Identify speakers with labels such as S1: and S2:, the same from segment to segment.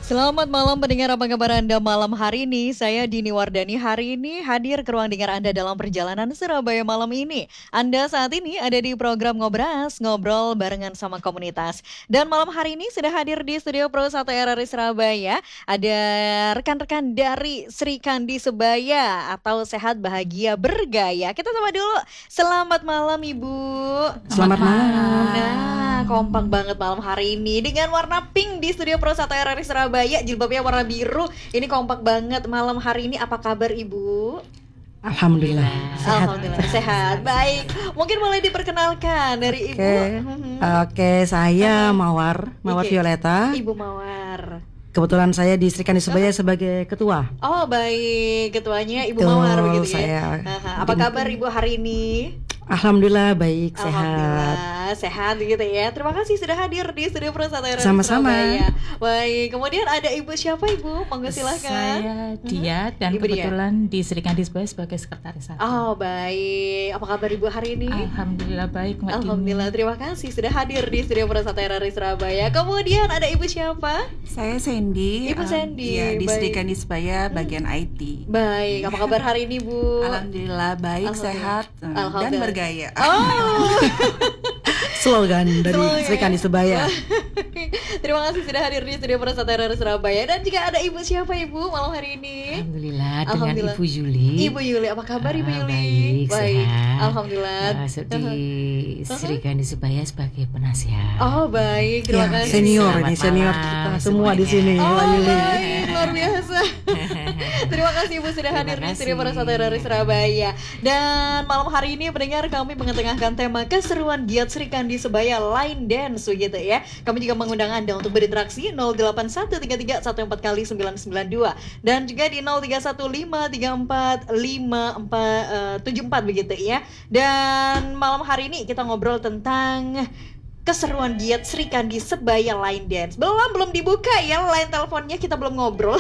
S1: Selamat malam pendengar, apa kabar Anda malam hari ini? Saya Dini Wardani hari ini hadir ke ruang dengar Anda dalam perjalanan Surabaya malam ini. Anda saat ini ada di program Ngobras, ngobrol barengan sama komunitas. Dan malam hari ini sudah hadir di studio Pro 1 RRI Surabaya. Ada rekan-rekan dari Sri Kandi Sebaya atau Sehat Bahagia Bergaya. Kita sama dulu. Selamat malam Ibu.
S2: Selamat malam.
S1: Nah, kompak banget malam hari ini dengan warna pink di studio Pro 1 RRI Surabaya. Jilbabnya warna biru. Ini kompak banget malam hari ini. Apa kabar Ibu?
S2: Alhamdulillah.
S1: Alhamdulillah sehat. Baik. Mungkin boleh diperkenalkan dari Ibu.
S2: Oke, saya Mawar
S1: Oke.
S2: Violeta.
S1: Ibu Mawar.
S2: Kebetulan saya di Sri Kandi Sebaya sebagai ketua.
S1: Oh baik, ketuanya Ibu
S2: Betul,
S1: Mawar begitu
S2: saya.
S1: ya. Apa kabar Ibu hari ini?
S2: Alhamdulillah baik, sehat.
S1: Alhamdulillah sehat gitu ya. Terima kasih sudah hadir di studio Pro 1 RRI
S2: Sama-sama.
S1: Surabaya. Baik, kemudian ada Ibu siapa Ibu? Monggo silahkan.
S3: Saya Dia dan
S1: Ibu Dia.
S3: kebetulan di Sri Kandi Sebaya sebagai sekretaris satu.
S1: Oh baik, apa kabar Ibu hari ini?
S3: Alhamdulillah baik Mbak Dini.
S1: Alhamdulillah, terima kasih sudah hadir di studio Pro 1 RRI Surabaya. Kemudian ada Ibu siapa?
S4: Saya Sandy.
S1: Ibu Sandy,
S4: Ya, di Sri
S1: baik.
S4: Kandi Sebaya bagian IT.
S1: Baik, apa kabar hari ini Bu?
S4: Alhamdulillah baik,
S1: Alhamdulillah.
S4: sehat dan
S1: Alhamdulillah.
S4: bergaya.
S1: Oh,
S2: Slogan dari
S1: Slogan.
S2: Sri Kandi Sebaya.
S1: terima kasih sudah hadir di studio Pro 1 RRI Surabaya. Dan juga ada Ibu siapa Ibu malam hari ini?
S3: Alhamdulillah dengan
S1: Alhamdulillah.
S3: Ibu Juli.
S1: Ibu Yuli, apa kabar Ibu Yuli?
S3: Baik, sehat.
S1: Alhamdulillah.
S3: Masuk di Sri Kandi Sebaya sebagai penasihat.
S1: Oh baik, terima
S2: Ya,
S1: kasih.
S2: senior
S3: Selamat
S2: ini senior
S3: malam
S2: kita semua di sini.
S1: Oh
S2: Mbak Yuli.
S1: baik, luar biasa. Terima kasih Ibu sudah hadir di studio Pro 1 RRI Surabaya. Dan malam hari ini pendengar, kami mengetengahkan tema keseruan giat Sri Kandi Sebaya Line Dance begitu ya. Kami juga mengundang Anda untuk berinteraksi 081334 dan juga di 0315345474 begitu ya. Dan malam hari ini kita ngobrol tentang keseruan giat Sri Kandi Sebaya Line Dance. Belum dibuka ya line teleponnya, kita belum ngobrol.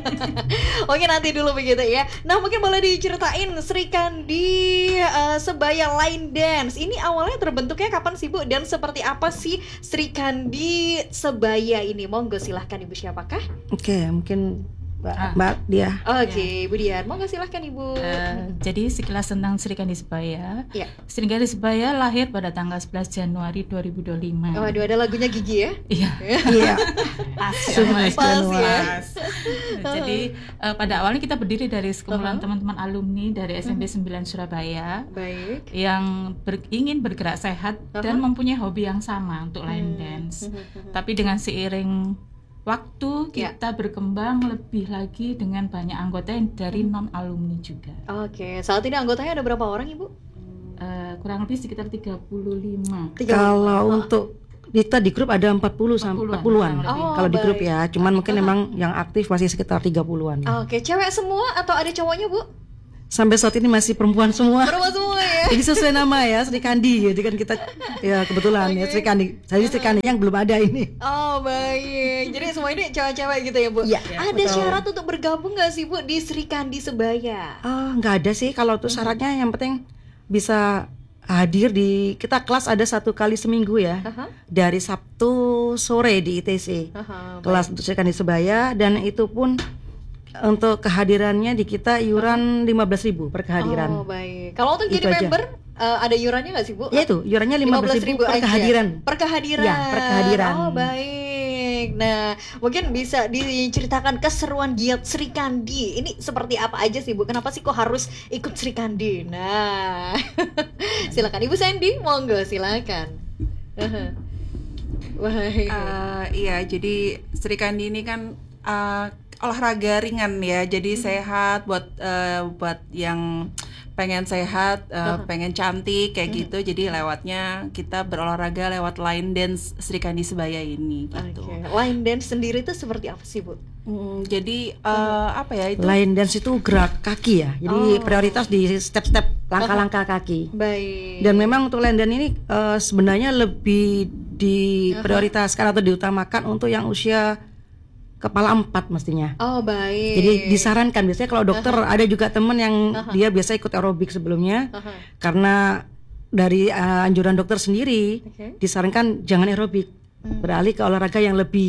S1: Oke, nanti dulu begitu ya. Nah, mungkin boleh diceritain Sri Kandi Sebaya Line Dance. Ini awalnya terbentuknya kapan sih Bu? Dan seperti apa sih Sri Kandi Sebaya ini? Monggo silahkan Ibu siapakah?
S2: Oke, mungkin Mbak Dia.
S1: Oke, Ibu Dian. Monggo silahkan Ibu.
S3: Jadi sekilas tentang Sri Kandi Sebaya.
S1: Ya.
S3: Sri Kandi Sebaya lahir pada tanggal 11 Januari 2025.
S1: Waduh, ada lagunya Gigi ya?
S3: Iya.
S2: Iya.
S3: Semua
S1: Pas ya.
S3: Jadi pada awalnya kita berdiri dari sekumpulan teman-teman alumni dari SMP 9 Surabaya
S1: Baik.
S3: yang ingin bergerak sehat dan mempunyai hobi yang sama untuk line dance. Tapi dengan seiring waktu kita berkembang lebih lagi dengan banyak anggota yang dari non alumni juga.
S1: Oke, saat ini anggotanya ada berapa orang Ibu?
S3: Kurang lebih sekitar 35.
S2: Kalau untuk kita di grup ada 40 sampai 40-an.
S1: Oh,
S2: Kalau di grup
S1: baik.
S2: ya, cuman mungkin memang yang aktif masih sekitar 30-an.
S1: Oke, cewek semua atau ada cowoknya Bu?
S2: Sampai saat ini masih perempuan semua.
S1: Berapa semua ya?
S2: Jadi sesuai nama ya, Sri Kandi. Jadi kan kita ya kebetulan ya Sri Kandi. Saya Sri Kandi yang belum ada ini.
S1: Oh baik, jadi semua ini cewek-cewek gitu ya Bu?
S2: Iya,
S1: Ada
S2: betul.
S1: syarat untuk bergabung gak sih Bu di Sri Kandi Sebaya?
S2: Nggak ada sih kalau itu syaratnya, yang penting bisa hadir di kita kelas ada 1 kali seminggu ya. Dari Sabtu sore di ITC. Kelas untuk Sri Kandi Sebaya, dan itu pun untuk kehadirannya di kita iuran 15.000 per kehadiran.
S1: Oh baik. Kalau untuk jadi
S2: Itu aja.
S1: member ada iurannya gak sih Bu?
S2: Ya itu, iurannya 15.000 per
S1: aja.
S2: kehadiran.
S1: Per kehadiran.
S2: Ya, per kehadiran.
S1: Oh baik. Nah, mungkin bisa diceritakan keseruan giat Sri Kandi. Ini seperti apa aja sih Bu? Kenapa sih kok harus ikut Sri Kandi? Nah, silakan Ibu Sandy, monggo silakan. Baik.
S4: Iya, jadi Sri Kandi ini kan olahraga ringan ya, jadi sehat buat yang pengen sehat, pengen cantik kayak gitu. Jadi lewatnya kita berolahraga lewat line dance Sri Kandi Sebaya ini gitu.
S1: Oke. Line dance sendiri itu seperti apa sih Bu?
S4: Jadi apa ya itu?
S2: Line dance itu gerak kaki ya. Jadi prioritas di step-step langkah-langkah kaki.
S1: Baik.
S2: Dan memang untuk line dance ini sebenarnya lebih diprioritaskan atau diutamakan untuk yang usia kepala 4 mestinya.
S1: Oh baik.
S2: Jadi disarankan, biasanya kalau dokter ada juga temen yang dia biasa ikut aerobik sebelumnya, karena dari anjuran dokter sendiri disarankan jangan aerobik, beralih ke olahraga yang lebih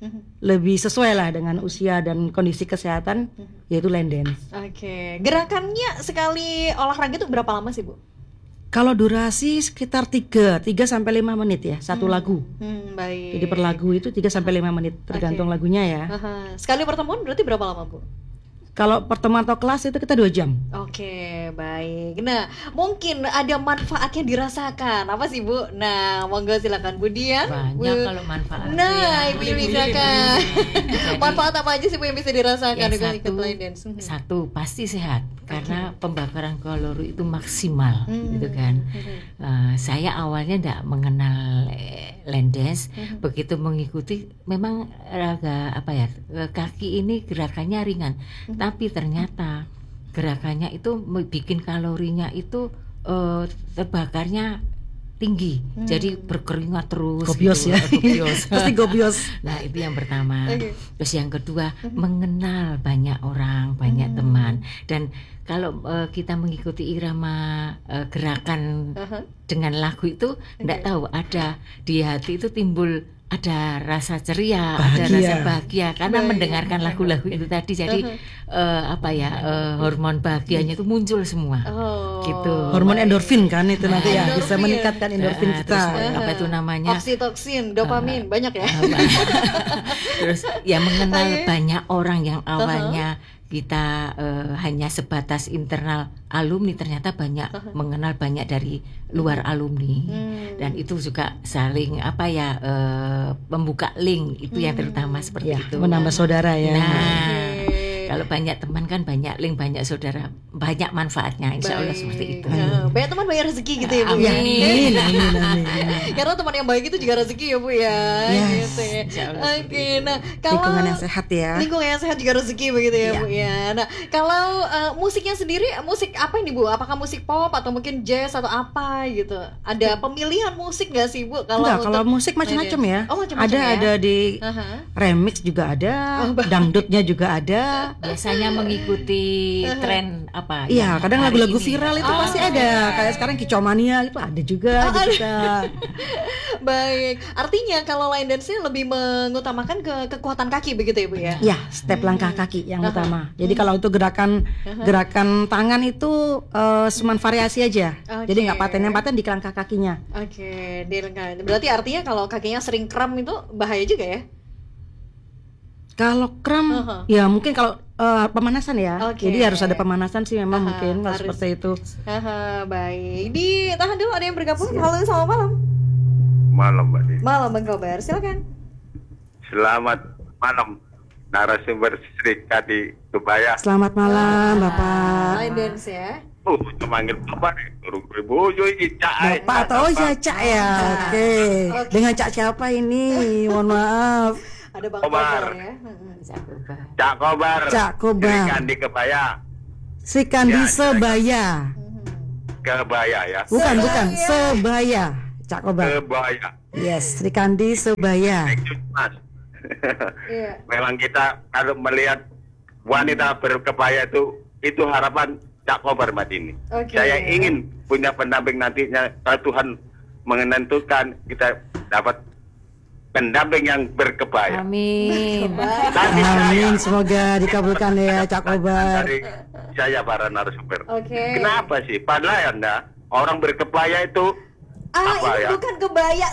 S2: lebih sesuai lah dengan usia dan kondisi kesehatan, yaitu line dance.
S1: Oke. Gerakannya sekali olahraga itu berapa lama sih, Bu?
S2: Kalau durasi sekitar 3 sampai 5 menit ya, satu lagu.
S1: Baik.
S2: Jadi per lagu itu 3 sampai 5 menit tergantung lagunya ya.
S1: Sekali pertemuan berarti berapa lama, Bu?
S2: Kalau pertemuan atau kelas itu kita 2 jam.
S1: Oke, baik. Nah, mungkin ada manfaat yang dirasakan. Apa sih, Bu? Nah, monggo silakan Bu Dian.
S5: Banyak kalau manfaat.
S1: Nah, Ibu silakan. Manfaat apa aja sih Bu yang bisa dirasakan
S5: Ya,
S1: dengan ikut line dance?
S5: Satu pasti sehat karena pembakaran kalori itu maksimal, gitu kan. Saya awalnya tidak mengenal line dance, begitu mengikuti memang agak kaki ini gerakannya ringan, tapi ternyata gerakannya itu bikin kalorinya itu terbakarnya tinggi, jadi berkeringat terus.
S2: Gobios
S5: gitu.
S2: ya.
S5: Gobios.
S2: Pasti gobios.
S5: Nah itu yang pertama. Terus yang kedua mengenal banyak orang, banyak teman. Dan kalau kita mengikuti irama gerakan dengan lagu itu, tidak tahu ada di hati itu timbul ada rasa ceria, ada rasa bahagia karena mendengarkan lagu-lagu itu tadi. Jadi hormon bahagianya itu muncul semua. Gitu.
S2: Hormon endorfin kan itu nanti ya, bisa meningkatkan endorfin kita.
S5: Terus, apa itu namanya?
S1: Oksitoksin, dopamin, banyak ya.
S5: Terus ya mengenal banyak orang yang awalnya kita hanya sebatas internal alumni, ternyata banyak mengenal banyak dari luar alumni. Dan itu juga saling membuka link, itu yang terutama seperti itu.
S2: Menambah saudara ya.
S5: Nah, kalau banyak teman kan banyak link, banyak saudara, banyak manfaatnya, insya Allah seperti itu.
S1: Banyak teman banyak rezeki gitu ya, Bu.
S2: Amin.
S1: Karena teman yang baik itu juga rezeki ya, Bu ya.
S2: Yes.
S1: Gitu ya. Oke, nah kalau
S2: Lingkungan yang sehat ya.
S1: Lingkungan yang sehat juga rezeki begitu ya, Bu ya. Nah, kalau musiknya sendiri, musik apa ini, Bu? Apakah musik pop atau mungkin jazz atau apa gitu? Ada pemilihan musik nggak sih, Bu?
S2: Kalau musik macam-macam ya.
S1: Oh, macam-macam ya.
S2: Ada di remix juga ada, dangdutnya juga ada.
S5: Biasanya mengikuti tren apa?
S2: Iya, kadang
S5: hari
S2: lagu-lagu
S5: ini.
S2: viral itu pasti ada. Kayak sekarang Kicomania itu ada juga di kita.
S1: Baik, artinya kalau line dance-nya lebih mengutamakan kekuatan kaki begitu ya, Bu ya?
S2: Ya, step langkah kaki yang utama. Jadi kalau untuk gerakan tangan itu cuman variasi aja. Jadi nggak paten di langkah kakinya.
S1: Oke, berarti artinya kalau kakinya sering kram itu bahaya juga ya?
S2: Kalau kram, ya mungkin kalau pemanasan ya. Jadi harus ada pemanasan sih memang mungkin kalau seperti itu.
S1: Baik, ditahan dulu, ada yang bergabung. Halo, selamat malam.
S6: Malam, Mbak Dini.
S1: Malam, Bang Kobar, silakan.
S6: Selamat malam, narasumber Sri Kandi Kebaya.
S2: Selamat malam, Bapak.
S1: Line dance ya.
S6: Memanggil Bapak nih, turun bojo ini, Cak.
S2: Bapak atau Cak ya? Oke. Dengan Cak siapa ini? Mohon maaf.
S1: Ada Bang
S6: Kobar.
S1: Kobar ya.
S6: Cak Kobar.
S2: Cak Kobar.
S6: Sri Kandi Kebaya.
S2: Sri Kandi
S6: Ya,
S2: Sebaya.
S6: Kebaya ya.
S2: Bukan, Sebaya. Cak Kobar.
S6: Kebaya.
S2: Yes, Sri Kandi Sebaya.
S6: Thank you, Mas.
S1: Iya.
S6: Memang kita kalau melihat wanita berkebaya itu harapan Cak Kobar, Mbak Dini.
S1: Oke.
S6: Saya ingin punya pendamping nantinya, kalau Tuhan menentukan kita dapat pendamping yang berkebaya.
S5: Amin.
S6: Nanti
S2: Amin,
S6: saya
S2: semoga dikabulkan ya Cak Kobar.
S6: dari saya para narasumber.
S1: Oke.
S6: Kenapa sih? Padahal Anda orang berkebaya itu apa
S1: ini
S6: ya?
S1: bukan kebaya,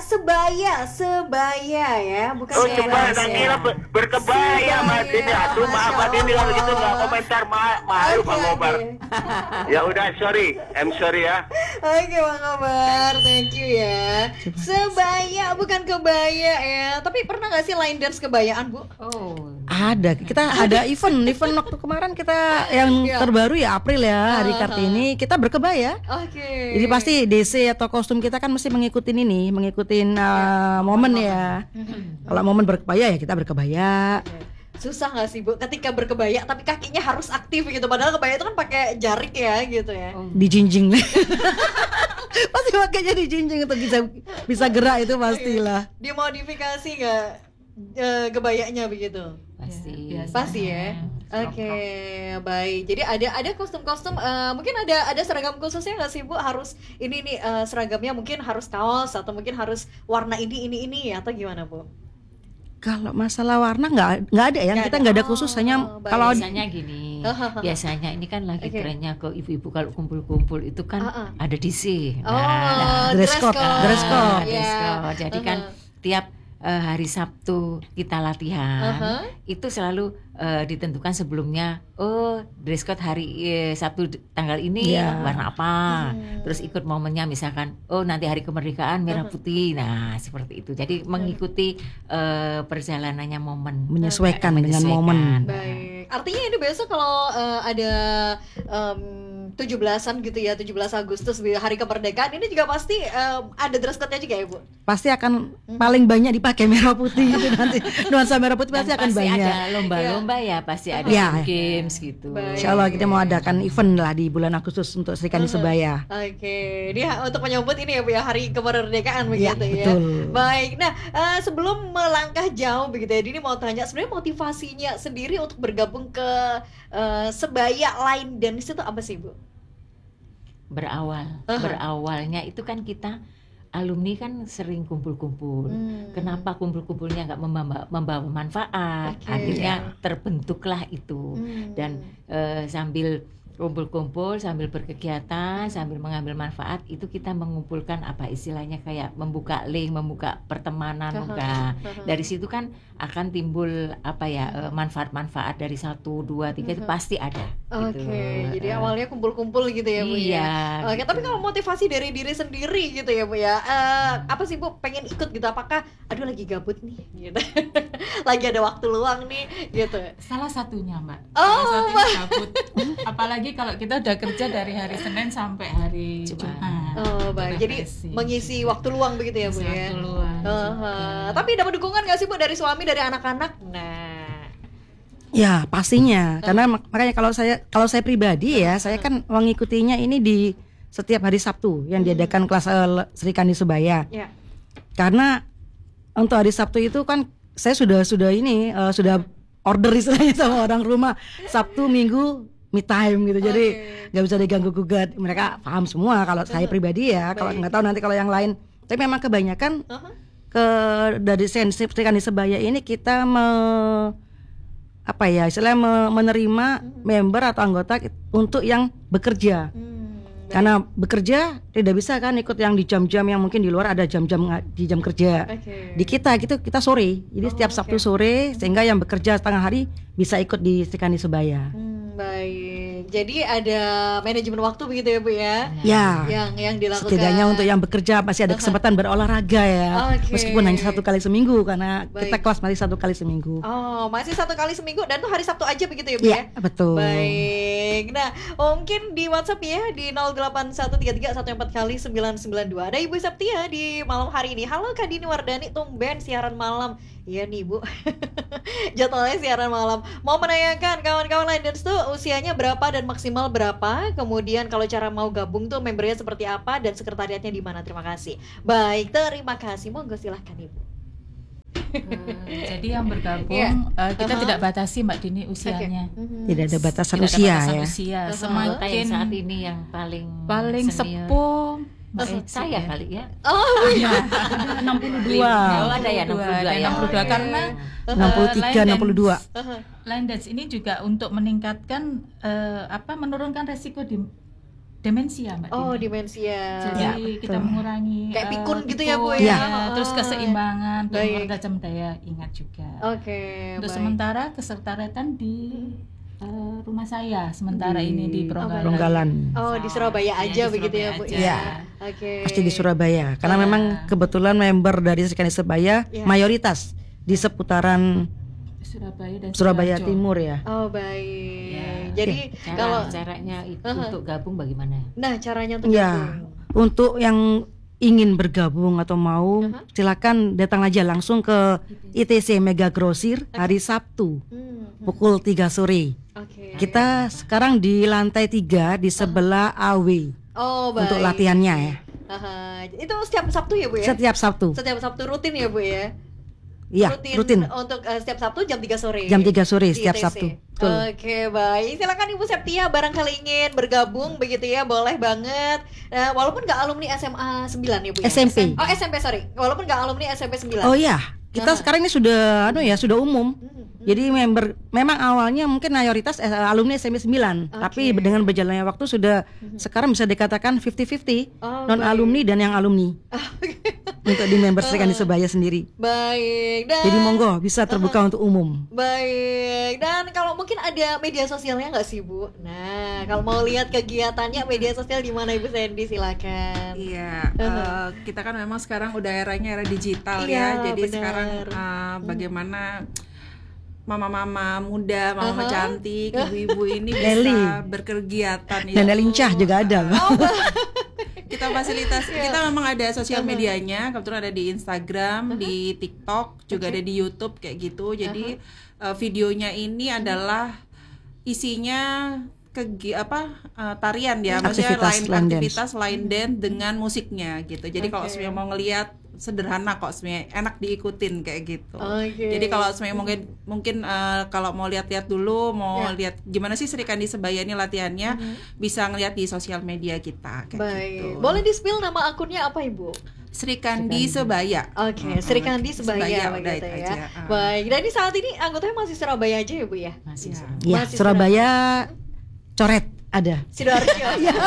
S1: sebaya ya, bukan
S6: Oh,
S1: sebaya.
S6: coba tak kira berkebaya, Mas ini. Aduh, maaf, Mas ini kalau gitu nggak komentar, malu Bang Kobar. Ya udah, I'm sorry ya.
S1: Oke, Bang Kobar, thank you ya. Sebaya, bukan kebaya ya. Tapi pernah nggak sih line dance kebayaan, Bu?
S5: Oh.
S2: Ada, kita ada event waktu kemarin kita yang terbaru ya April ya, hari Kartini kita berkebaya.
S1: Oke.
S2: Jadi pasti DC atau kostum kita kan mesti mengikuti momen ya. Kalau momen berkebaya ya kita berkebaya.
S1: Susah nggak sih, Bu, ketika berkebaya tapi kakinya harus aktif gitu, padahal kebaya itu kan pakai jarik ya gitu ya.
S2: Dijinjing. Pasti pakainya dijinjing untuk bisa gerak itu pastilah.
S1: Dimodifikasi nggak kebayanya begitu? Pasti ya. Oke, baik. Jadi ada kostum-kostum, mungkin ada seragam khususnya nggak sih, Bu? Harus ini nih , seragamnya mungkin harus kaos atau mungkin harus warna ini atau gimana, Bu?
S2: Kalau masalah warna nggak ada ya, kita nggak ada khusus, hanya kalau
S5: biasanya gini, biasanya ini kan lagi trennya ke ibu-ibu kalau kumpul-kumpul itu kan ada DC,
S2: dress code.
S5: Jadi kan tiap hari Sabtu kita latihan itu selalu ditentukan sebelumnya, dress code hari Sabtu tanggal ini warna apa, terus ikut momennya, misalkan nanti hari kemerdekaan merah putih, nah seperti itu. Jadi mengikuti perjalanannya momen,
S2: menyesuaikan dengan momen.
S1: Baik, artinya ini biasa kalau ada 17-an gitu ya, 17 Agustus hari kemerdekaan ini juga pasti ada dress code-nya juga ya Bu?
S2: Pasti akan paling banyak dipakai merah putih gitu nanti. Nuansa merah putih pasti akan banyak.
S5: Pasti ada lomba-lomba ya, pasti ada games gitu.
S2: Insya Allah kita mau adakan event lah di bulan Agustus untuk Sri Kandi Sebaya.
S1: Oke, ini untuk menyambut ini ya Bu ya, hari kemerdekaan begitu ya.
S2: Betul.
S1: Baik, nah sebelum melangkah jauh begitu ya, Dini mau tanya sebenarnya motivasinya sendiri untuk bergabung ke Sebaya Line Dance itu apa sih Bu?
S5: Berawalnya itu kan kita alumni kan sering kumpul-kumpul. Kenapa kumpul-kumpulnya nggak membawa manfaat? Akhirnya terbentuklah itu. Dan sambil kumpul-kumpul, sambil berkegiatan, sambil mengambil manfaat, itu kita mengumpulkan apa istilahnya kayak membuka link, membuka pertemanan, dari situ kan akan timbul apa ya manfaat-manfaat dari 1, 2, 3 itu pasti ada.
S1: Oke, jadi awalnya kumpul-kumpul gitu ya Bu ya. Oke, tapi kalau motivasi dari diri sendiri gitu ya Bu ya, apa sih Bu pengen ikut gitu? Apakah aduh lagi gabut nih gitu, lagi ada waktu luang nih gitu?
S3: Salah satunya Mbak. Salah satunya gabut. Apalagi kalau kita udah kerja dari hari Senin sampai hari Jumat.
S1: Oh baik, jadi mengisi waktu luang begitu ya Bu ya.
S3: Waktu luang.
S1: Tapi dapat dukungan nggak sih Bu dari suami, dari anak-anak? Nah,
S2: ya pastinya, karena makanya kalau saya pribadi ya, saya kan mengikutinya ini di setiap hari Sabtu yang diadakan kelas Sri Kandi Sebaya. Karena untuk hari Sabtu itu kan saya sudah order istilahnya sama orang rumah, Sabtu Minggu me time gitu, jadi nggak bisa diganggu gugat. Mereka paham semua kalau saya pribadi ya. Kalau nggak tahu nanti kalau yang lain, tapi memang kebanyakan dari Sri Kandi Sebaya ini kita menerima member atau anggota untuk yang bekerja. Karena bekerja tidak bisa kan ikut yang di jam-jam yang mungkin di luar ada jam-jam di jam kerja. Di kita sore, jadi setiap Sabtu sore, sehingga yang bekerja setengah hari bisa ikut di Sri Kandi Sebaya.
S1: Baik, jadi ada manajemen waktu begitu ya Bu ya?
S2: Ya,
S1: yang dilakukan.
S2: Setidaknya untuk yang bekerja masih ada kesempatan berolahraga ya, meskipun hanya 1 kali seminggu, karena kita kelas masih 1 kali seminggu.
S1: Oh, masih 1 kali seminggu dan tuh hari Sabtu aja begitu ya Bu ya?
S2: Iya, betul.
S1: Baik, nah mungkin di WhatsApp ya di 0813314992 ada Ibu Septia di malam hari ini. Halo Kak Dini Wardani, tumben siaran malam. Iya nih Bu, jadwalnya siaran malam. Mau menanyakan kawan-kawan Line Dance tuh usianya berapa dan maksimal berapa? Kemudian kalau cara mau gabung tuh membernya seperti apa dan sekretariatnya di mana? Terima kasih. Baik, terima kasih. Monggo silahkan Ibu.
S3: Jadi yang bergabung kita tidak batasi Mbak Dini usianya.
S2: Tidak ada batasan usia ya.
S5: Semakin saat ini yang paling
S3: sepuh
S5: saya kali ya.
S1: Oh iya.
S2: 62.
S5: Ada ya 62
S3: karena
S2: 63 62.
S3: Line Dance ini juga untuk meningkatkan menurunkan resiko demensia Mbak.
S1: Oh, demensia.
S3: Jadi kita mengurangi
S1: kayak pikun gitu ya Bu
S3: ya. Terus keseimbangan, mempertajam daya ingat juga. Untuk sementara kesekretariatan di rumah saya sementara ini di
S2: Pronggalan.
S1: Oh, di Surabaya aja begitu ya Bu
S2: ya. Pasti di Surabaya karena memang kebetulan member dari Sri Kandi Sebaya mayoritas di seputaran
S3: Surabaya dan
S2: Surabaya Timur ya.
S1: Oh baik. Jadi kalau
S5: caranya itu untuk gabung bagaimana?
S1: Nah caranya untuk gabung.
S2: Untuk yang ingin bergabung atau mau silakan datang aja langsung ke ITC Mega Grosir hari Sabtu pukul 3 sore. Kita sekarang di lantai 3 di sebelah AW.
S1: Oh baik.
S2: Untuk latihannya ya.
S1: Itu setiap Sabtu ya Bu ya?
S2: Setiap Sabtu.
S1: Setiap Sabtu rutin ya Bu ya?
S2: Iya, rutin.
S1: Untuk setiap Sabtu jam 3 sore.
S2: Jam 3 sore setiap Sabtu.
S1: Oke, baik. Silakan Ibu Septia barangkali ingin bergabung begitu ya, boleh banget. Walaupun nggak alumni SMA 9 ya Bu ya?
S2: SMP.
S1: SMP sorry. Walaupun nggak alumni SMP 9.
S2: Oh iya. kita sekarang ini sudah sudah umum. Jadi memang awalnya mungkin mayoritas alumni SMP 9, tapi dengan berjalannya waktu sudah sekarang bisa dikatakan 50-50 non alumni dan yang alumni. Untuk di member Serikandi Sebaya sendiri.
S1: Baik. Dan
S2: jadi monggo bisa terbuka untuk umum.
S1: Baik. Dan kalau mungkin ada media sosialnya nggak sih Bu? Nah, kalau mau lihat kegiatannya media sosial di mana Ibu Sandy, silakan.
S4: Iya, kita kan memang sekarang udah eranya era digital jadi bener. Sekarang bagaimana mama-mama muda, mama cantik, ibu-ibu ini bisa berkegiatan.
S2: Dan lincah juga ada.
S4: Kita fasilitas, kita memang ada sosial medianya, kebetulan ada di Instagram, di TikTok, juga ada di YouTube kayak gitu. Jadi videonya ini adalah isinya tarian ya, maksudnya aktivitas line dance dengan musiknya gitu. Jadi kalau semuanya mau ngelihat sederhana kok, sebenarnya enak diikutin kayak gitu. Jadi kalau sebenarnya mungkin kalau mau lihat-lihat dulu, mau lihat gimana sih Serikandi Sebaya ini latihannya, bisa ngelihat di sosial media kita kayak gitu.
S1: Boleh di-spill nama akunnya apa Ibu?
S4: Serikandi Sebaya.
S1: Serikandi Sebaya begitu ya. Baik. Dan ini saat ini anggotanya masih Surabaya aja ya Bu ya?
S2: Masih. Ya, Surabaya coret ada.
S1: Sidoarjo.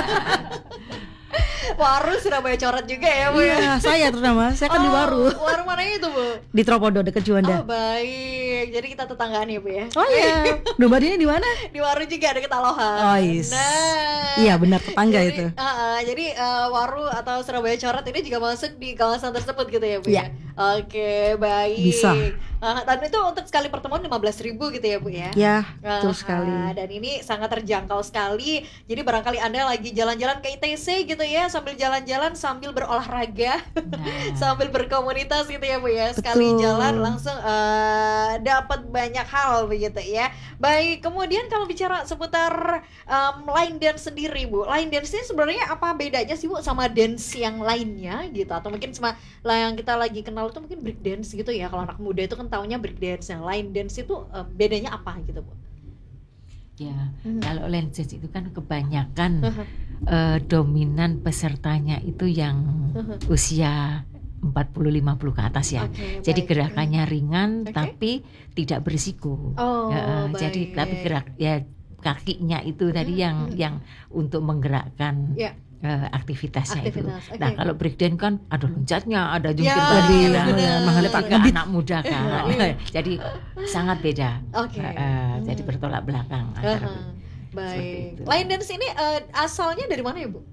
S1: Waru Surabaya coret juga ya Bu ya?
S2: Iya, saya terutama, saya kan di Waru.
S1: Waru mana itu Bu?
S2: Di Tropodo dekat Juanda.
S1: Baik, jadi kita tetanggaan ya Bu ya?
S2: Oh iya, Domba ini di mana?
S1: Di Waru juga dekat Aloha.
S2: Oh yes.
S1: Nah,
S2: iya benar, tetangga itu.
S1: Jadi Waru atau Surabaya coret ini juga masuk di kawasan tersebut gitu ya Bu ya? Oke, baik.
S2: Bisa.
S1: Dan itu untuk sekali pertemuan 15.000 gitu ya Bu ya?
S2: Ya, betul sekali.
S1: Dan ini sangat terjangkau sekali. Jadi barangkali Anda lagi jalan-jalan ke ITC gitu ya, sambil jalan-jalan sambil berolahraga, sambil berkomunitas gitu ya Bu ya. Sekali jalan langsung dapat banyak hal begitu ya. Baik, kemudian kalau bicara seputar line dance sendiri Bu, line dance ini sebenarnya apa bedanya sih Bu sama dance yang lainnya gitu? Atau mungkin sama yang kita lagi kenal itu mungkin break dance gitu ya. Kalau anak muda itu kan taunya break dance, yang line dance itu bedanya apa gitu Bu?
S5: Ya, kalau line dance itu kan kebanyakan dominan pesertanya itu yang usia 40-50 ke atas ya. Jadi gerakannya ringan tapi tidak berisiko. Jadi tapi gerak ya kakinya itu tadi yang untuk menggerakkan aktivitasnya itu. Nah kalau breakdance kan ada loncatnya, ada jungkir balik, menghadapi anak muda kan. Jadi sangat beda. Jadi bertolak belakang.
S1: Baik. Line dance ini asalnya dari mana ya Bu?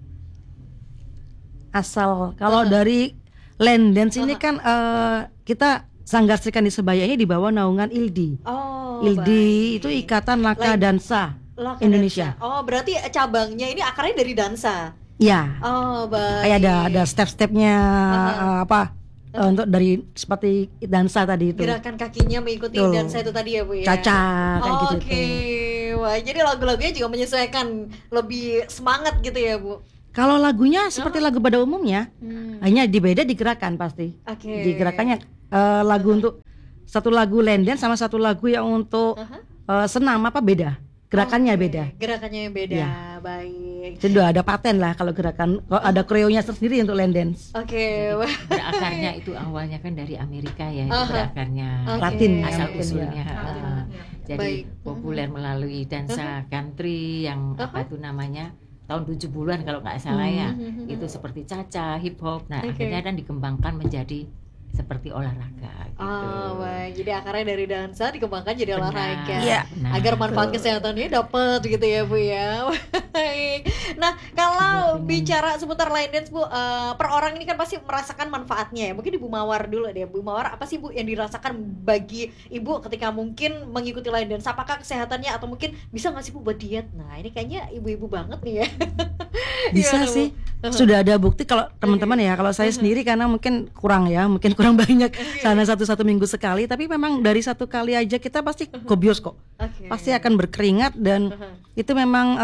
S2: Asal kalau dari line dance ini kan kita Sanggar Serikandi Sebaya ini di bawah naungan ILDI. ILDI itu Ikatan Laka Dansa Indonesia.
S1: Berarti cabangnya ini akarnya dari dansa.
S2: Ya.
S1: Baik.
S2: Kayak ada step-stepnya untuk dari seperti dansa tadi itu.
S1: Gerakan kakinya mengikuti dansa itu tadi ya Bu ya.
S2: Caca kayak gitu.
S1: Wah, jadi lagu-lagunya juga menyesuaikan lebih semangat gitu ya Bu.
S2: Kalau lagunya seperti lagu pada umumnya, hanya dibeda di gerakan pasti. Di gerakannya lagu untuk satu lagu line dance sama satu lagu yang untuk senam beda. Gerakannya beda.
S1: Gerakannya beda. Ya. Baik.
S2: Jadi udah ada paten lah kalau gerakan, ada koreonya sendiri untuk line dance.
S5: Berakarnya itu awalnya kan dari Amerika ya, itu berakarnya
S2: Latin
S5: asal usulnya. Jadi populer melalui dansa country yang itu namanya tahun 70-an kalau nggak salah ya. Itu seperti caca, hip hop. Nah, akhirnya kan dikembangkan menjadi seperti olahraga gitu.
S1: Baik. Jadi akarnya dari dansa dikembangkan jadi olahraga.
S2: Iya.
S1: Agar manfaat kesehatannya dapat gitu ya Bu ya. Baik. Nah, kalau bicara seputar line dance Bu, per orang ini kan pasti merasakan manfaatnya ya. Mungkin Ibu Mawar dulu deh. Bu Mawar, apa sih Bu yang dirasakan bagi Ibu ketika mungkin mengikuti line dance? Apakah kesehatannya atau mungkin bisa nggak sih Bu buat diet? Nah, ini kayaknya ibu-ibu banget nih ya.
S2: Bisa sih. Sudah ada bukti kalau teman-teman ya. Kalau saya sendiri karena mungkin kurang banyak sana satu minggu sekali, tapi memang dari satu kali aja kita pasti gobios kok. Pasti akan berkeringat dan itu memang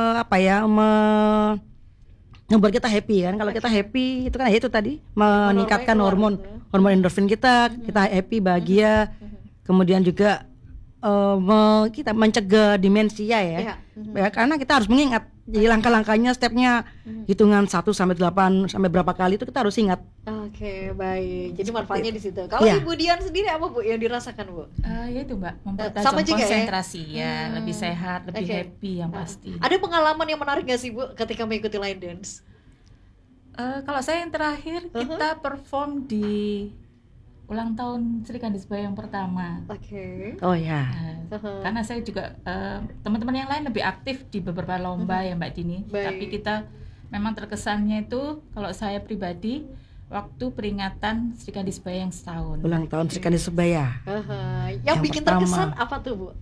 S2: membuat kita happy kan. Kalau kita happy itu kan itu tadi meningkatkan hormon endorfin kita happy, bahagia. Kemudian juga kita mencegah demensia ya. Karena kita harus mengingat Jadi langkah-langkahnya, stepnya hitungan 1 sampai 8 sampai berapa kali itu kita harus ingat.
S1: Oke, baik. Jadi manfaatnya di situ. Kalau
S2: Iya.
S1: Ibu Dian sendiri apa Bu yang dirasakan, Bu?
S3: Ya itu Mbak,
S1: Sama
S3: mempertajam
S1: juga ya?
S3: konsentrasi ya, lebih sehat, lebih
S1: Oke.
S3: happy yang pasti.
S1: Ada pengalaman yang menarik gak sih Bu ketika mengikuti line dance?
S3: Kalau saya yang terakhir kita perform di ulang tahun Sri Kandi Sebaya yang pertama.
S1: Oke.
S2: Oh ya.
S3: Karena saya juga teman-teman yang lain lebih aktif di beberapa lomba ya Mbak Dini.
S1: Baik.
S3: Tapi kita memang terkesannya itu kalau saya pribadi waktu peringatan Sri Kandi Sebaya yang setahun.
S2: Ulang tahun Sri Kandi Sebaya.
S1: Yang
S2: Yang
S1: bikin
S2: pertama.
S1: terkesan apa tuh Bu?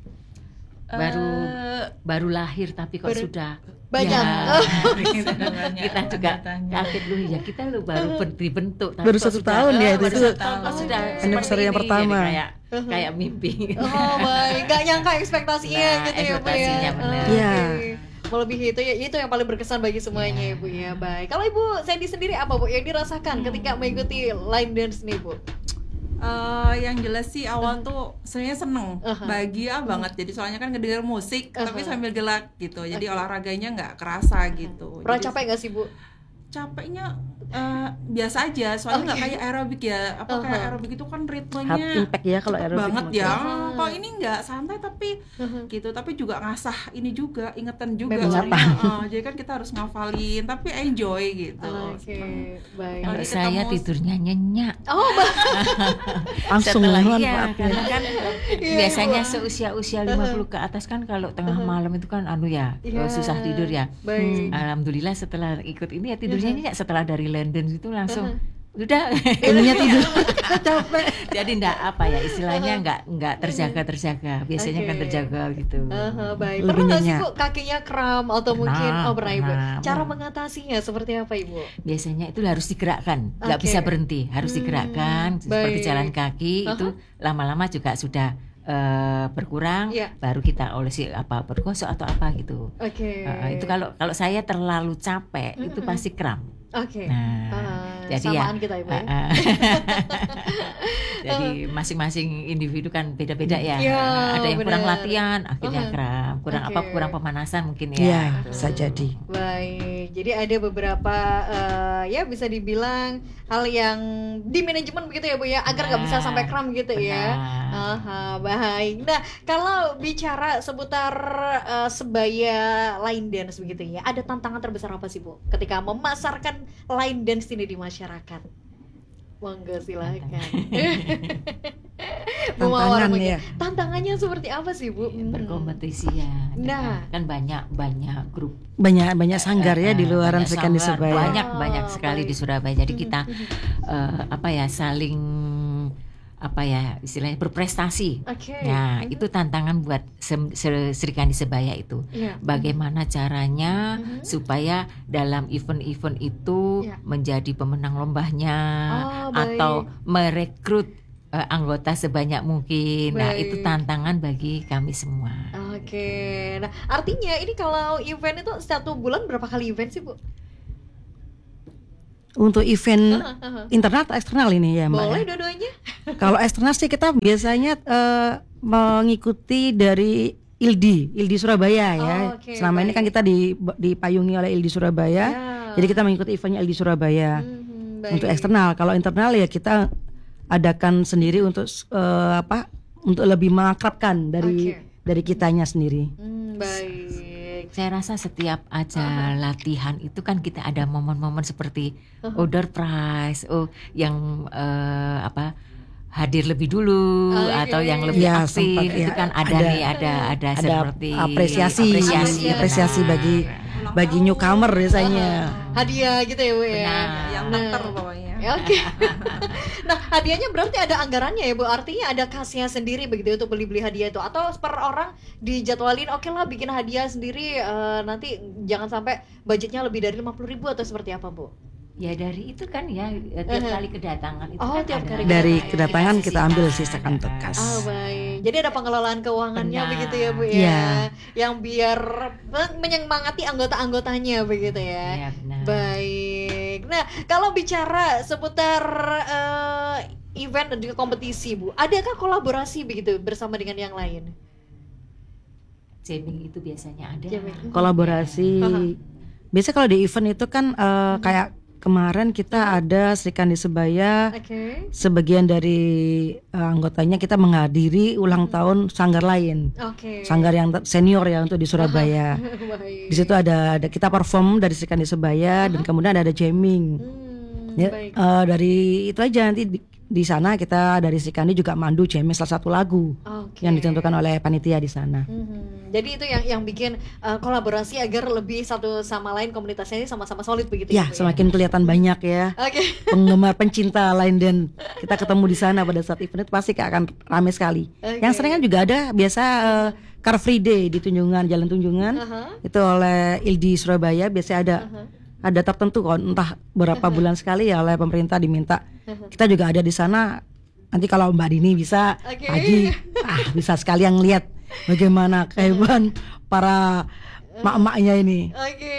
S5: Baru lahir tapi kok sudah
S1: Banyak.
S5: kita juga kaget loh ya, kita lo baru dibentuk tapi
S2: Baru
S5: kok
S2: 1
S5: sudah-
S2: tahun ya itu.
S5: baru 1 tahun kok sudah
S2: Anniversary
S5: seperti
S2: yang
S5: ini.
S2: pertama.
S5: Jadi kayak mimpi.
S1: Oh baik, gak nyangka ekspektasinya
S5: Nah,
S1: gitu ya Bu ya.
S5: ekspektasinya benar.
S2: Iya.
S1: Oke. Melebihi itu ya, itu yang paling berkesan bagi semuanya ya Bu ya. Baik. Kalau Ibu Sandy sendiri apa Bu yang dirasakan ketika mengikuti line dance nih Bu?
S4: Yang jelas sih awal tuh sebenarnya seneng, bahagia banget. Jadi soalnya kan ngedenger musik tapi sambil gerak gitu. Jadi olahraganya nggak kerasa gitu.
S1: Pernah
S4: Jadi
S1: capek gak sih Bu?
S4: capeknya biasa aja, soalnya nggak kayak aerobik ya. Kayak aerobik itu kan ritmenya
S2: Hard impact ya kalau
S4: cepet
S2: aerobik
S4: banget
S2: mah.
S4: ya. Kalau ini nggak santai tapi gitu, tapi juga ngasah ini juga, ingetan juga.
S1: Memori.
S4: Soalnya, jadi kan kita harus ngafalin tapi enjoy gitu.
S1: Oke, baik.
S5: Kalau
S4: Lagi
S5: saya
S4: ketemu-
S5: tidurnya nyenyak.
S1: Oh,
S2: Langsung
S5: Setelah
S2: mohon
S5: iya,
S2: maaf ya.
S5: karena kan biasanya seusia-usia 50 ke atas kan kalau tengah malam itu kan
S1: Iya.
S5: susah tidur ya.
S1: Baik.
S5: Alhamdulillah setelah ikut ini ya tidurnya nyenyak, setelah dari London itu langsung udah
S2: Ininya tidur capek.
S5: jadi enggak apa ya istilahnya enggak terjaga biasanya kan
S1: Oke.
S5: terjaga gitu.
S1: Baik.
S2: Lebih
S1: Pernah nggak sih
S2: nyenyak.
S1: Bu kakinya kram atau mungkin pernah Ibu?
S5: pernah.
S1: Cara mengatasinya seperti apa Ibu?
S5: Biasanya itu harus digerakkan, nggak
S1: Oke.
S5: bisa berhenti, harus digerakkan seperti
S1: baik.
S5: jalan kaki itu lama-lama juga sudah berkurang,
S1: Iya.
S5: baru kita olesi apa bergosok atau apa gitu.
S1: Oke.
S5: Itu kalau saya terlalu capek itu pasti kram.
S1: Oke.
S5: Nah, jadi ya,
S1: samaan kita Ibu ya.
S5: jadi masing-masing individu kan beda-beda ya.
S1: Iya,
S5: Ada yang kurang
S1: benar.
S5: latihan, akhirnya kram. Kurang
S1: Oke.
S5: kurang pemanasan mungkin
S2: Iya,
S5: ya.
S2: bisa jadi.
S1: Baik, jadi ada beberapa ya bisa dibilang hal yang di manajemen begitu ya Bu ya, agar nggak bisa
S5: Benar,
S1: sampai kram gitu ya.
S5: benar.
S1: Baik. Nah, kalau bicara seputar sebaya line dance begitu ya, ada tantangan terbesar apa sih Bu ketika memasarkan line dance ini di masyarakat? Monggo silakan. Mawar
S2: Tantangan
S1: mungkin.
S2: ya.
S1: Tantangannya seperti apa sih Bu?
S5: Berkompetisi ya.
S1: Nah.
S5: Kan banyak grup
S2: Banyak sanggar ya di luaran
S5: banyak
S2: Sri Kandi
S5: sanggar,
S2: Sebaya.
S5: banyak sekali di Surabaya. Jadi kita saling istilahnya berprestasi.
S1: Oke.
S5: Nah, itu tantangan buat Sri Kandi Sebaya itu.
S1: Iya.
S5: Bagaimana caranya supaya dalam event-event itu
S1: Iya.
S5: menjadi pemenang lombanya
S1: Oh, baik.
S5: atau merekrut anggota sebanyak mungkin. Nah, itu
S1: Baik.
S5: tantangan bagi kami semua.
S1: Oke, nah artinya ini kalau event itu 1 bulan berapa kali event sih Bu?
S2: Untuk event internal atau eksternal ini ya Mbak?
S1: Boleh
S2: ya?
S1: dua-duanya?
S2: Kalau eksternal sih kita biasanya mengikuti dari ILDI Surabaya ya.
S1: Oh, oke,
S2: Selama ini
S1: baik.
S2: kan kita dipayungi oleh ILDI Surabaya.
S1: Ya.
S2: Jadi kita mengikuti eventnya ILDI Surabaya.
S1: Baik.
S2: Untuk eksternal, kalau internal ya kita adakan sendiri untuk untuk lebih mengakrabkan dari kitanya sendiri.
S1: Baik.
S5: Saya rasa setiap aja latihan itu kan kita ada momen-momen seperti door prize, yang hadir lebih dulu atau yang lebih
S2: Ya,
S5: aktif
S2: sempat,
S5: itu
S2: ya,
S5: kan ada seperti
S2: apresiasi bagi newcomer biasanya.
S1: Hadiah gitu ya Bu ya.
S5: Benar.
S4: Yang ngeter pokoknya.
S1: Ya, oke. Nah, hadiahnya berarti ada anggarannya ya Bu. Artinya ada kasnya sendiri begitu untuk beli-beli hadiah itu, atau per orang dijadwalin oke lah bikin hadiah sendiri, nanti jangan sampai budgetnya lebih dari 50.000 atau seperti apa Bu?
S5: Ya dari itu kan ya tiap kali kedatangan itu
S1: Oh,
S5: kan
S1: tiap
S5: ada
S1: kali
S2: Dari
S1: Kita
S2: kedatangan kita ambil
S5: sisihkan.
S2: sisakan untuk kas.
S1: Baik. Jadi ada pengelolaan keuangannya
S5: Benar.
S1: begitu ya Bu ya.
S2: Iya.
S1: Yang biar menyemangati anggota-anggotanya begitu ya.
S5: Ya, benar.
S1: Baik. Nah, kalau bicara seputar event dan juga kompetisi Bu, adakah kolaborasi begitu bersama dengan yang lain?
S5: jamming itu biasanya ada.
S2: Kolaborasi. Biasanya kalau di event itu kan kayak kemarin kita ada Sri Kandi Sebaya. Sebagian dari anggotanya kita menghadiri ulang tahun sanggar lain. Sanggar yang senior ya untuk di Surabaya. Di situ ada kita perform dari Sri Kandi Sebaya dan kemudian ada jamming. Dari itu aja nanti di sana kita dari Sri Kandi juga mandu jamming salah satu lagu yang ditentukan oleh panitia di sana.
S1: Jadi itu yang bikin kolaborasi agar lebih satu sama lain komunitasnya ini sama-sama solid begitu
S2: ya. Semakin kelihatan banyak ya penggemar pencinta line dance kita ketemu di sana pada saat event itu pasti akan ramai sekali. Yang sering kan juga ada biasa Car Free Day di Tunjungan, Jalan Tunjungan itu oleh ILDI Surabaya biasanya ada tertentu kok entah berapa bulan sekali ya oleh pemerintah diminta. Kita juga ada di sana. Nanti kalau Mbak Dini bisa pagi bisa sekalian lihat bagaimana kehebatan para mak-maknya ini.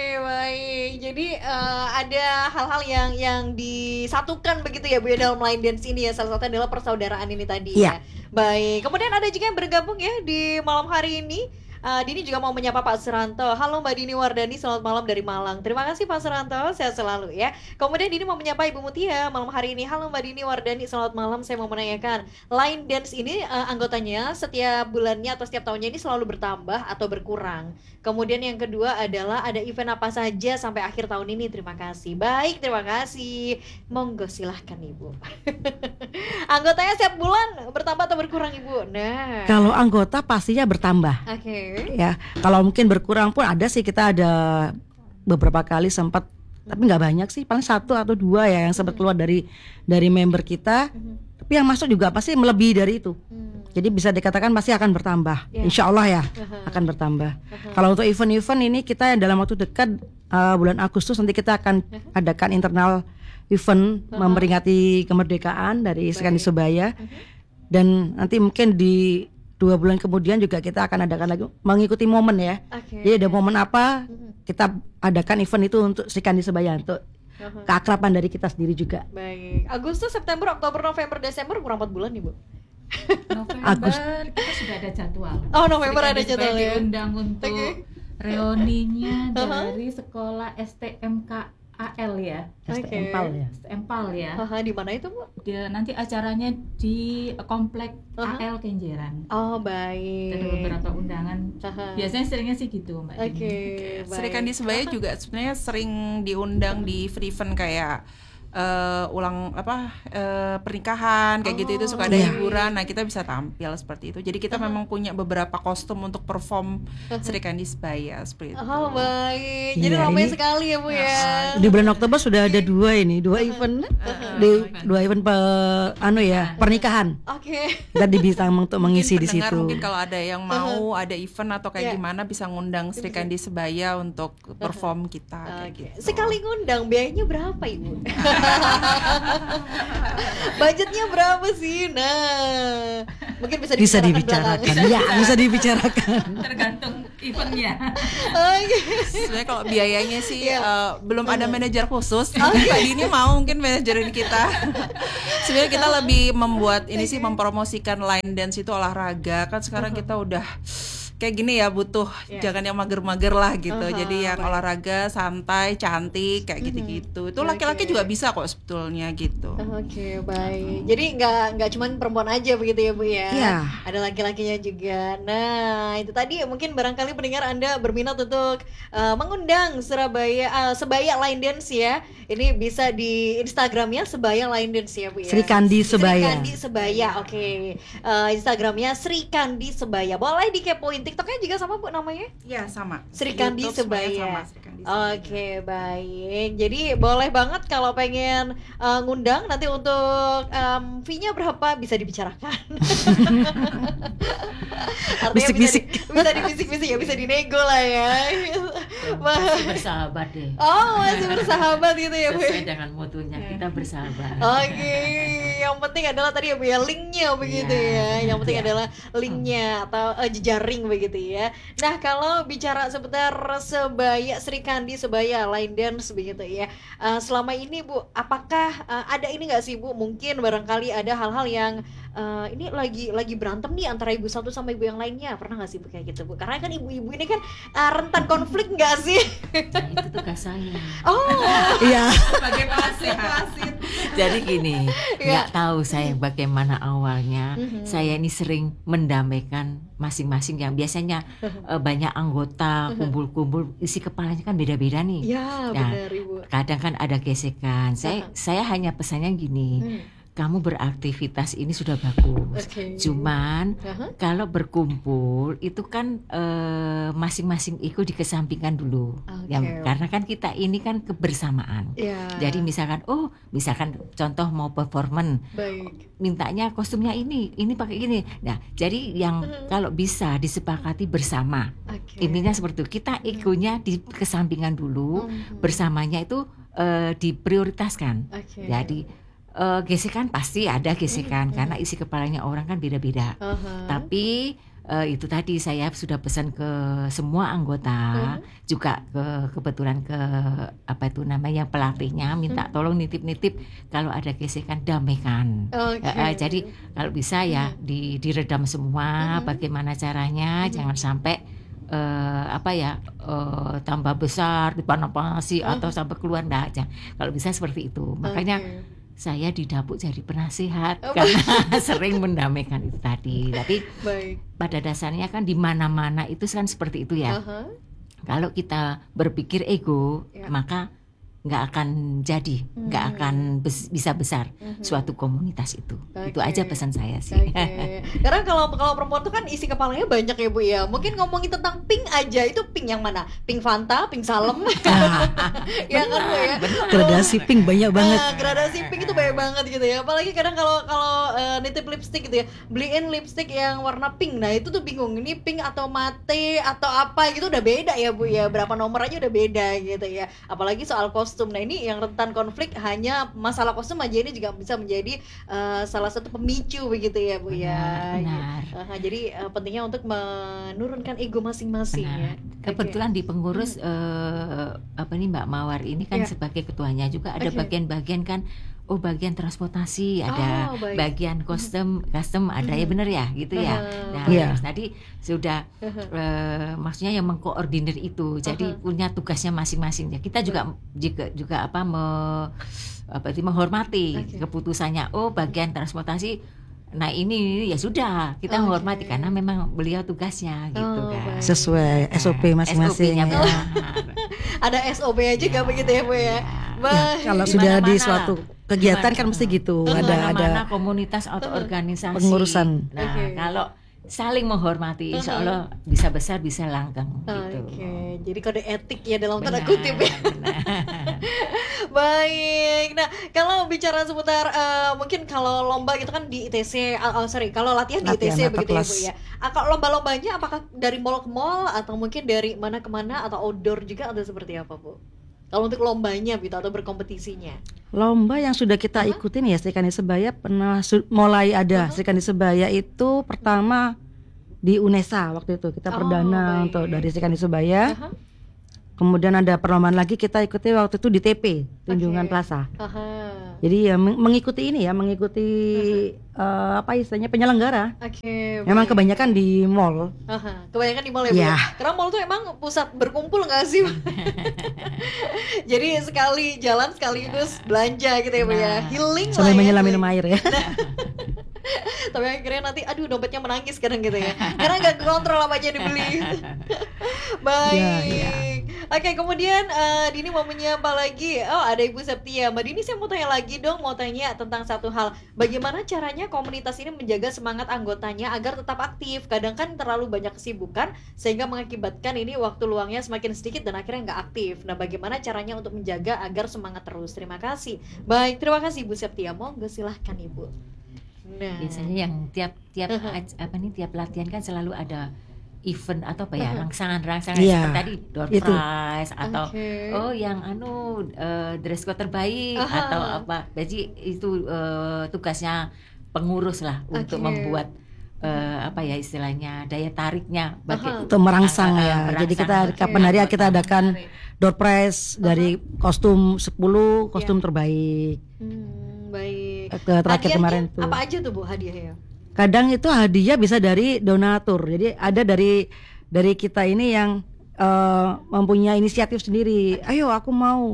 S1: Baik. Jadi ada hal-hal yang disatukan begitu ya Bu ya dalam line dance ini ya. Salah satunya adalah persaudaraan ini tadi ya. Baik. Kemudian ada juga yang bergabung ya di malam hari ini. Dini juga mau menyapa Pak Suranto. Halo Mbak Dini Wardani, selamat malam dari Malang. Terima kasih Pak Suranto, sehat selalu ya. Kemudian Dini mau menyapa Ibu Mutia malam hari ini. Halo Mbak Dini Wardani, selamat malam. Saya mau menanyakan, line dance ini anggotanya setiap bulannya atau setiap tahunnya ini selalu bertambah atau berkurang? Kemudian yang kedua adalah ada event apa saja sampai akhir tahun ini? Terima kasih. Baik, terima kasih. Monggo silahkan Ibu. Anggotanya setiap bulan bertambah atau berkurang Ibu? Nah,
S2: kalau anggota pastinya bertambah. Ya, kalau mungkin berkurang pun ada sih, kita ada beberapa kali sempat, tapi nggak banyak sih, paling 1 atau 2 ya yang sempat keluar dari member kita. Tapi yang masuk juga pasti melebihi dari itu. Jadi bisa dikatakan pasti akan bertambah. Insya Allah ya akan bertambah. Kalau untuk event-event ini kita dalam waktu dekat bulan Agustus nanti kita akan adakan internal event memperingati kemerdekaan dari Sri Kandi Sebaya. Dan nanti mungkin di 2 bulan kemudian juga kita akan adakan lagi mengikuti momen ya. Jadi ada momen apa kita adakan event itu untuk Sri Kandi Sebaya, untuk keakraban dari kita sendiri juga.
S1: Baik. Agustus, September, Oktober, November, Desember kurang 4 bulan nih Bu.
S3: November kita sudah ada jadwal.
S1: November ada jadwal ya.
S3: Diundang untuk reuninya dari sekolah STMK AL ya. STMPAL ya.
S1: Di mana itu Bu?
S3: Dia nanti acaranya di komplek AL Kenjeran.
S1: Baik.
S3: Ada beberapa undangan. Biasanya seringnya sih gitu Mbak.
S4: Sri Kandi Sebaya juga sebenarnya sering diundang di free event kayak pernikahan kayak gitu, itu suka ada hiburan. Nah kita bisa tampil seperti itu. Jadi kita memang punya beberapa kostum untuk perform Sri Kandi Sebaya seperti itu.
S1: Baik. Jadi ramai sekali ya Bu ya.
S2: Di bulan Oktober sudah ada 2 event, dua event pernikahan. Kita bisa untuk mengisi di situ.
S4: Mungkin kalau ada yang mau ada event atau kayak gimana bisa ngundang Sri Kandi Sebaya untuk perform kita. Gitu.
S1: Sekali ngundang biayanya berapa Ibu? Budgetnya berapa sih? Nah, mungkin bisa
S2: dibicarakan. Ya, bisa dibicarakan.
S3: Tergantung eventnya.
S4: Sebenarnya kalau biayanya sih belum ada manajer khusus. Pak Dini mau mungkin manajerin kita. Sebenarnya kita lebih membuat ini sih, mempromosikan line dance itu olahraga. Kan sekarang kita udah kayak gini ya, butuh jangan yang mager-mager lah gitu. Jadi yang olahraga santai, cantik kayak gitu-gitu. Itu laki-laki juga bisa kok sebetulnya gitu.
S1: Baik. Jadi nggak cuman perempuan aja begitu ya Bu ya. Ada laki-lakinya juga. Nah, itu tadi mungkin barangkali pendengar Anda berminat untuk mengundang Sebaya Line Dance ya. Ini bisa di Instagramnya Sebaya Line Dance ya Bu ya.
S2: Sri Kandi Sebaya.
S1: Sri Kandi Sebaya. Instagramnya Sri Kandi Sebaya. Boleh dikepoin. TikToknya juga sama Bu namanya?
S4: Iya sama.
S1: Sri Kandi Sebaya. Baik. Jadi boleh banget kalau pengen ngundang nanti untuk fee-nya berapa bisa dibicarakan.
S2: Bisik-bisik.
S1: Bisa dibisik-bisik ya, bisa dinego lah ya.
S5: Masih bersahabat deh.
S1: Masih bersahabat gitu ya Bu.
S5: Sesuai dengan mutunya kita bersahabat.
S1: Yang penting adalah tadi ya Bu ya, linknya begitu ya. Yang penting adalah linknya atau jejaring begitu ya. Nah, kalau bicara seputar Sri Kandi Sebaya Line Dance begitu ya. Selama ini Bu, apakah ada ini nggak sih Bu? Mungkin barangkali ada hal-hal yang ini lagi berantem nih antara ibu satu sama ibu yang lainnya, pernah nggak sih Bu kayak gitu Bu? Karena kan ibu-ibu ini kan rentan konflik nggak sih?
S5: Nah, itu tugas saya.
S1: Oh
S2: Iya.
S4: Sebagai wasit.
S5: Jadi gini,
S1: Iya.
S5: nggak tahu saya bagaimana awalnya. Saya ini sering mendamaikan masing-masing yang biasanya banyak anggota kumpul-kumpul, isi kepalanya kan beda-beda nih.
S1: ya
S5: Nah,
S1: benar Ibu.
S5: kadang kan ada gesekan. Saya hanya pesannya gini, kamu beraktivitas ini sudah bagus.
S1: Oke.
S5: Cuman kalau berkumpul itu kan masing-masing ego dikesampingkan dulu.
S1: Oke.
S5: Karena kan kita ini kan kebersamaan.
S1: Ya.
S5: Jadi misalkan contoh mau performan,
S1: Baik.
S5: mintanya kostumnya ini pakai gini. Nah, jadi yang kalau bisa disepakati bersama.
S1: Oke.
S5: Intinya seperti itu. Kita egonya dikesampingkan dulu, bersamanya itu diprioritaskan.
S1: Oke.
S5: Jadi gesekan pasti ada gesekan karena isi kepalanya orang kan beda-beda. Tapi itu tadi saya sudah pesan ke semua anggota, juga kebetulan ke yang pelatihnya minta tolong nitip-nitip kalau ada gesekan damaikan.
S1: Oke.
S5: Jadi kalau bisa ya diredam semua, bagaimana caranya, jangan sampai tambah besar dipanasi atau sampai keluar enggak aja. Kalau bisa seperti itu. Makanya saya di dapur jadi penasehat karena sering mendamaikan itu tadi. Tapi
S1: Baik.
S5: pada dasarnya kan di mana-mana itu kan seperti itu ya. Kalau kita berpikir ego, maka nggak akan jadi, nggak akan bisa besar suatu komunitas itu. Itu aja pesan saya sih.
S1: Oke. Karena kalau perempuan tuh kan isi kepalanya banyak ya Bu ya. Mungkin ngomongin tentang pink aja, itu pink yang mana? Pink Fanta, pink Salem. Ya kan Bu ya.
S2: Gradasi pink banyak banget.
S1: Gradasi pink itu banyak banget gitu ya. Apalagi kadang kalau nitip lipstick gitu ya, beliin lipstick yang warna pink. Nah itu tuh bingung, ini pink atau mate atau apa gitu, udah beda ya Bu ya. Berapa nomor aja udah beda gitu ya. Apalagi soal kostum. Nah ini yang rentan konflik, hanya masalah kostum aja ini juga bisa menjadi salah satu pemicu begitu ya Bu ya.
S5: Benar.
S1: Jadi pentingnya untuk menurunkan ego masing-masing ya.
S5: Kebetulan di pengurus Mbak Mawar ini kan sebagai ketuanya juga ada bagian-bagian kan. Bagian transportasi ada, bagian custom ada ya, bener ya gitu ya. Nah, tadi sudah maksudnya yang mengkoordinir itu, jadi punya tugasnya masing-masing. Ya kita juga menghormati keputusannya. Bagian transportasi, nah ini ya sudah kita menghormati karena memang beliau tugasnya gitu kan.
S2: Sesuai SOP masing-masing.
S5: SOP-nya benar.
S1: Ada SOP-nya juga begitu ya Bu ya.
S2: Kalau sudah di suatu kegiatan kan mesti gitu, ada
S5: komunitas atau organisasi
S2: pengurusan.
S5: Nah, kalau saling menghormati, insya Allah bisa besar, bisa langgeng gitu.
S1: Jadi kode etik ya dalam tanda kutip ya. Baik. Nah, kalau bicara seputar mungkin kalau lomba gitu kan di ITC, kalau latihan di ITC begitu ya Bu ya. Kalau lomba-lombanya apakah dari mall ke mall atau mungkin dari mana ke mana atau outdoor juga atau seperti apa Bu? Kalau untuk lombanya gitu atau berkompetisinya?
S2: Lomba yang sudah kita ikutin ya Sri Kandi Sebaya pernah mulai ada. Sri Kandi Sebaya itu pertama di UNESA waktu itu kita perdana untuk dari Sri Kandi Sebaya. Kemudian ada perlombaan lagi kita ikuti waktu itu di TP Tunjungan Plaza. Jadi ya mengikuti istilahnya penyelenggara. Memang kebanyakan di mall.
S1: Kebanyakan di mall ya Bu. Karena mall tuh emang pusat berkumpul nggak sih? Jadi sekali jalan sekaligus belanja gitu ya Bu ya. Healing
S2: sambil menyelam
S1: ya,
S2: minum air ya.
S1: Tapi akhirnya nanti dompetnya menangis kadang gitu ya. Karena nggak kontrol apa aja dibeli. Baik. Oke, kemudian Dini mau menyapa lagi. Ada Ibu Septia. Mbak Dini, saya mau tanya lagi dong, mau tanya tentang satu hal. Bagaimana caranya komunitas ini menjaga semangat anggotanya agar tetap aktif? Kadang kan terlalu banyak kesibukan sehingga mengakibatkan ini waktu luangnya semakin sedikit dan akhirnya nggak aktif. Nah, bagaimana caranya untuk menjaga agar semangat terus? Terima kasih. Baik, terima kasih Ibu Septia. Monggo silahkan Ibu. Nah,
S5: biasanya yang tiap latihan kan selalu ada event atau rangsangan seperti tadi door prize atau yang dress code terbaik atau apa. Jadi itu tugasnya pengurus lah untuk membuat istilahnya daya tariknya
S2: untuk merangsang ya. Jadi kita kapan hari kita adakan door prize dari kostum 10 kostum terbaik.
S1: Baik.
S2: terakhir
S1: Hadiahnya
S2: kemarin tuh.
S1: apa aja tuh Bu hadiahnya?
S2: Kadang itu hadiah bisa dari donatur. Jadi ada dari kita ini yang mempunyai inisiatif sendiri. Ayo aku mau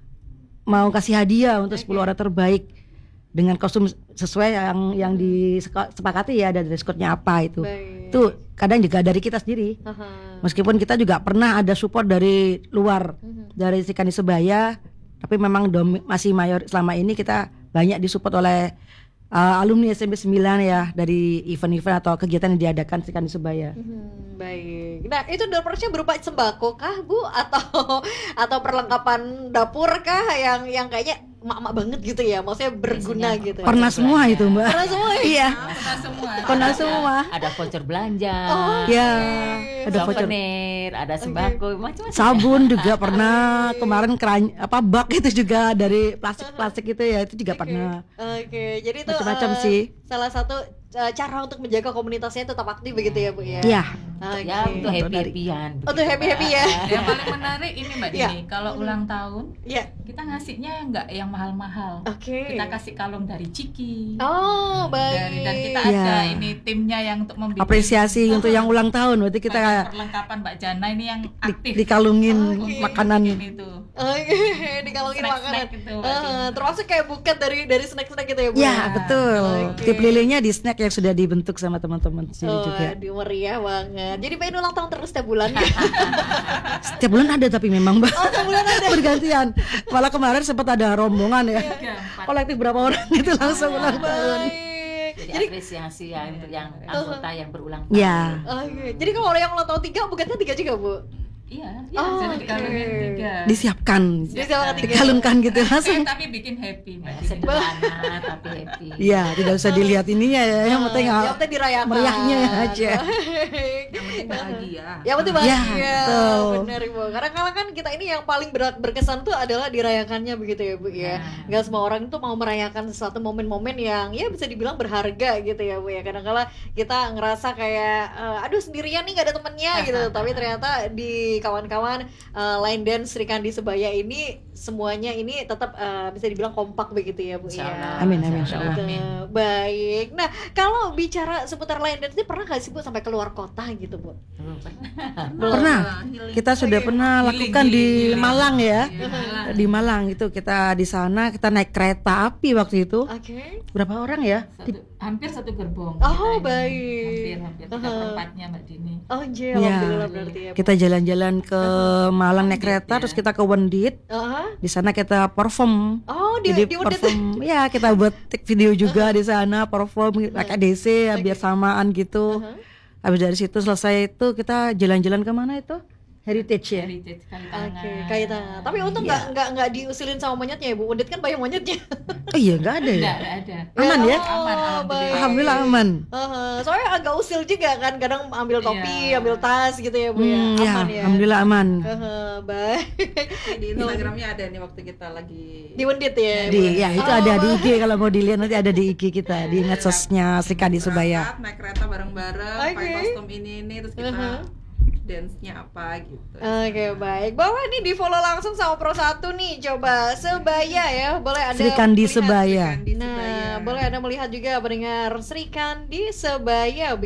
S2: kasih hadiah untuk 10 orang terbaik dengan kostum sesuai yang disepakati ya, ada dress code-nya apa itu.
S1: Baik.
S2: Itu kadang juga dari kita sendiri. Meskipun kita juga pernah ada support dari luar, dari Sri Kandi Sebaya, tapi memang masih mayor selama ini kita banyak disupport oleh alumni SMP 9 ya, dari event-event atau kegiatan yang diadakan Sri Kandi Sebaya.
S1: Baik. Nah, itu donornya berupa sembako kah, Bu, atau perlengkapan dapur kah yang kayaknya emak-emak banget gitu ya, maksudnya berguna
S5: Biasanya
S1: gitu.
S2: Pernah semua itu, Mbak.
S1: Pernah semua ya?
S2: Iya,
S3: semua.
S2: pernah semua.
S5: Ada voucher belanja,
S2: Ya, ada voucher.
S5: souvenir, ada sembako, macam-macam.
S2: Sabun juga pernah, kemarin bak itu juga dari plastik itu ya, itu juga pernah.
S1: Oke, jadi itu
S2: Macam-macam sih.
S1: salah satu cara untuk menjaga komunitasnya tetap aktif begitu ya, Bu ya.
S2: Iya.
S1: Oke.
S5: Ya untuk happy-happyan.
S1: Untuk happy-happy ya.
S3: Yang paling menarik ini Mbak
S1: Iya.
S3: Dini, kalau ulang tahun
S1: Iya.
S3: kita ngasihnya nggak yang mahal-mahal.
S1: Oke.
S3: Kita kasih kalung dari Ciki.
S1: Oh, baik.
S3: Dan kita
S2: Iya.
S3: ada ini timnya yang untuk membuat
S2: Apresiasi untuk yang ulang tahun, berarti kita
S3: perlengkapan Mbak Jana ini yang aktif.
S2: dikalungin
S1: Oke.
S2: makanan.
S3: Itu.
S1: Oke, dikalungin
S3: Snack-snack
S1: makanan.
S3: gitu, Mbak.
S1: Termasuk kayak buket dari snack-snack gitu ya, Bu.
S2: Ya, betul.
S1: Oke.
S2: Tip lilinnya di snack yang sudah dibentuk sama teman-teman sini juga.
S1: Aduh, meriah banget. Jadi pengen ulang tahun terus setiap bulan.
S2: Setiap bulan ada tapi memang, Mbak.
S1: Oh, setiap bulan ada.
S2: Bergantian. Malah kemarin sempat ada rombongan ya.
S3: 3, 4.
S2: Kolektif berapa orang itu langsung ulang tahun.
S1: Baik.
S5: Jadi apresiasi ya untuk yang anggota yang berulang tahun.
S2: Ya.
S1: Oke. Jadi kalau yang ulang tahun 3, buketnya 3 juga, Bu?
S3: Iya,
S1: Oh,
S3: jadi dikalungin
S1: oke.
S3: 3.
S2: Disiapkan.
S1: Siapa ketiga?
S2: Dikalungkan gitu langsung.
S3: Tapi bikin happy Mbak Dini.
S5: Sederhana tapi happy.
S2: Iya, tidak usah dilihat ininya ya. Yang penting
S1: Yang penting dirayakan.
S2: meriahnya aja.
S4: Yang penting bahagia.
S1: Yang penting bahagia.
S2: Ya, betul.
S1: Benar, Bu. Karena kan kita ini yang paling berkesan tuh adalah dirayakannya begitu ya, Bu ya. Nggak semua orang tuh mau merayakan sesuatu momen-momen yang ya bisa dibilang berharga gitu ya, Bu ya. Kadang-kala kita ngerasa kayak aduh sendirian nih nggak ada temennya gitu. Tapi ternyata di kawan-kawan Line Dance Sri Kandi Sebaya ini semuanya ini tetap bisa dibilang kompak begitu ya, Bu ya.
S5: Insyaallah.
S2: Amin, amin, insyaallah.
S1: Baik. Nah, kalau bicara seputar Line Dance ini pernah nggak sih, Bu, sampai keluar kota gitu, Bu?
S2: Pernah. Kita sudah pernah lakukan di Malang ya. Di Malang itu kita di sana kita naik kereta api waktu itu.
S1: Oke.
S2: Berapa orang ya?
S3: Hampir satu gerbong.
S1: Oh,
S3: kita ini.
S1: baik.
S3: Hampir 3/4-nya Mbak Dini.
S1: Oh,
S2: Ya,
S1: alhamdulillah berarti ya.
S2: kita jalan-jalan ke Malang naik kereta, terus kita ke Wendit. Di sana kita perform.
S1: Oh, di Wendit.
S2: perform, ya kita buat take video juga di sana, perform pakai DC ya, biar samaan gitu. Habis dari situ selesai itu kita jalan-jalan ke mana itu? Heritage ya.
S3: Heritage kali
S1: Oke, kayak tangan. Tapi untung
S2: Iya.
S1: nggak diusilin sama monyetnya ya, Bu. Wendit kan banyak monyetnya.
S2: Oh iya, nggak ada ya.
S3: Enggak ada.
S2: Aman ya?
S3: Aman, alhamdulillah.
S2: Alhamdulillah aman.
S1: Soalnya agak usil juga kan, kadang ambil topi,
S3: Iya.
S1: ambil tas gitu ya, Bu ya.
S2: Ya,
S1: Aman ya.
S2: alhamdulillah aman.
S1: Baik.
S4: Di Instagramnya ada nih waktu kita lagi
S1: Di Wendit ya. Bu?
S2: Ya itu ada di IG, kalau mau dilihat nanti ada di IG kita, di medsosnya Sri Kandi Sebaya.
S4: berangkat, naik kereta bareng-bareng,
S1: Oke.
S4: pakai kostum ini terus kita dance-nya apa gitu.
S1: Oke, baik. Bawa nih di follow langsung sama Pro 1 nih. Coba Sebaya ya. Boleh Anda
S2: Sri Kandi
S1: melihat-
S2: Sebaya.
S4: Sri Kandi
S1: Nah,
S4: Sebaya.
S1: boleh Anda melihat juga pendengar Sri Kandi Sebaya.